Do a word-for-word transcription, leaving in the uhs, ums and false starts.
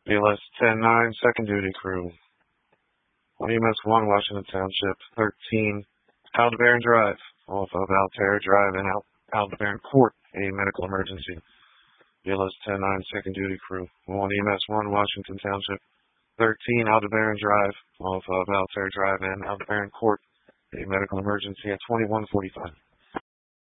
B L S ten nine, second duty crew. one E M S one, Washington Township, thirteen, Aldebaran Drive, off of Altair Drive in Al Aldebaran Court, a medical emergency. B L S ten nine, second duty crew. one E M S one, Washington Township, thirteen, Aldebaran Drive, off of Altair Drive in Aldebaran Court, a medical emergency at twenty-one forty-five.